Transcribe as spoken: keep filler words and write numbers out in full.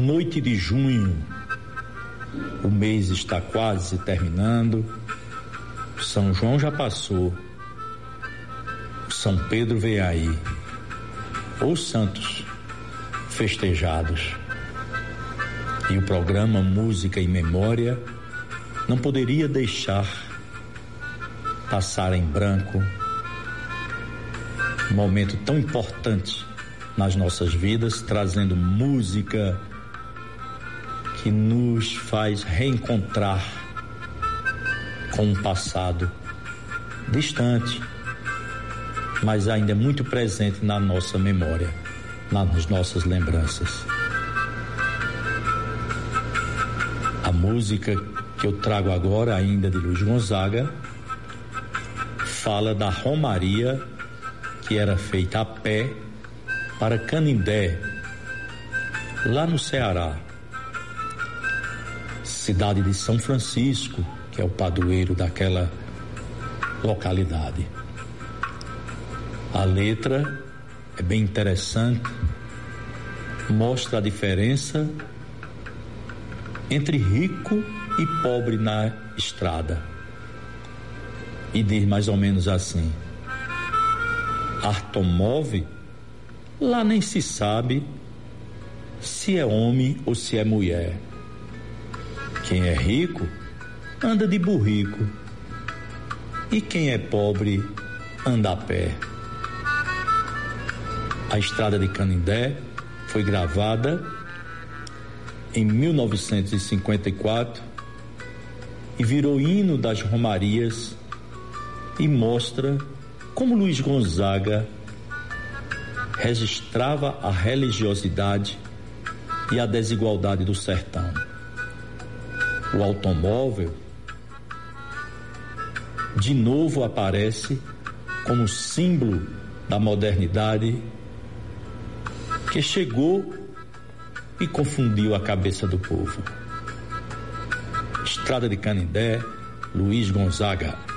Noite de junho, o mês está quase terminando, São João já passou, São Pedro vem aí, os santos festejados. E o programa Música em Memória não poderia deixar passar em branco um momento tão importante nas nossas vidas, trazendo música que nos faz reencontrar com um passado distante, mas ainda muito presente na nossa memória, nas nossas lembranças. A música que eu trago agora, ainda de Luiz Gonzaga, fala da romaria que era feita a pé para Canindé, lá no Ceará, cidade de São Francisco, que é o padroeiro daquela localidade. A letra é bem interessante, mostra a diferença entre rico e pobre na estrada, e diz mais ou menos assim: automóvel, lá nem se sabe se é homem ou se é mulher. Quem é rico anda de burrico, e quem é pobre anda a pé. A Estrada de Canindé foi gravada em mil novecentos e cinquenta e quatro e virou hino das romarias, e mostra como Luiz Gonzaga registrava a religiosidade e a desigualdade do sertão. O automóvel de novo aparece como símbolo da modernidade que chegou e confundiu a cabeça do povo. Estrada de Canindé, Luiz Gonzaga.